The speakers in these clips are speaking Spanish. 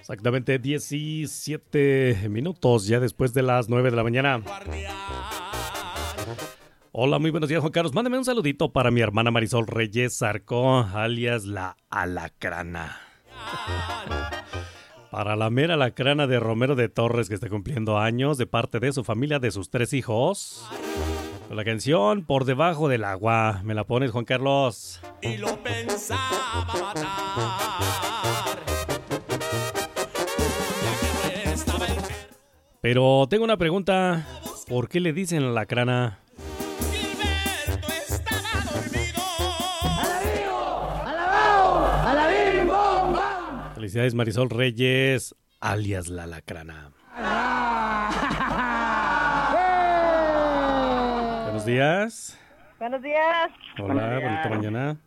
Exactamente 17 minutos ya después de las 9 de la mañana. Hola, muy buenos días, Juan Carlos. Mándame un saludito para mi hermana Marisol Reyes Zarco, alias la Alacrana. Para la mera Alacrana de Romero de Torres, que está cumpliendo años, de parte de su familia, de sus 3 hijos. Con la canción Por Debajo del Agua. ¿Me la pones, Juan Carlos? Y lo pensaba matar. Pero tengo una pregunta. ¿Por qué le dicen Alacrana? Gilberto estaba dormido. Felicidades, Marisol Reyes, alias la Alacrana. Buenos días. Buenos días. Hola, bonita mañana.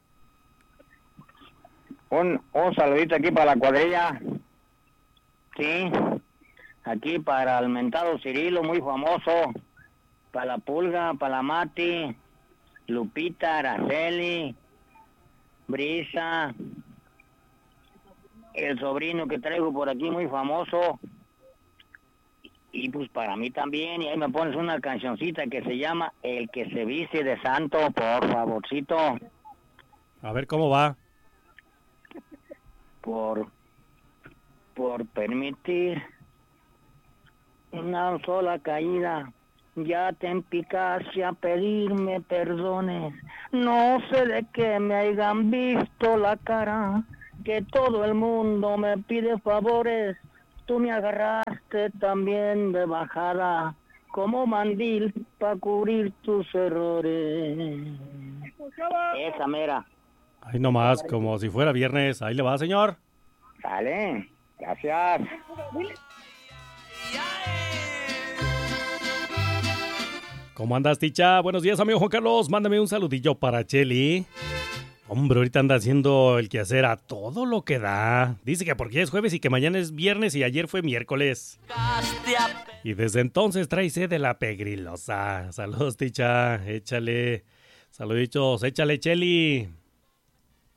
Un saludito aquí para la cuadrilla. Sí. Aquí para el mentado Cirilo, muy famoso. Para la Pulga, para la Mati, Lupita, Araceli, Brisa. El sobrino que traigo por aquí, muy famoso. Y pues para mí también. Y ahí me pones una cancioncita que se llama El que se viste de santo, por favorcito. A ver cómo va. Por permitir una sola caída, ya te empicaste a pedirme perdones. No sé de qué me hayan visto la cara, que todo el mundo me pide favores. Tú me agarraste también de bajada, como mandil para cubrir tus errores. Esa mera. Ahí nomás, como si fuera viernes. Ahí le va, señor. Dale, gracias. ¿Cómo andas, Ticha? Buenos días, amigo Juan Carlos. Mándame un saludillo para Cheli. Hombre, ahorita anda haciendo el quehacer a todo lo que da. Dice que porque ya es jueves y que mañana es viernes y ayer fue miércoles. Y desde entonces trae sed de la pegrilosa. Saludos, Ticha. Échale. Saluditos. Échale, Cheli.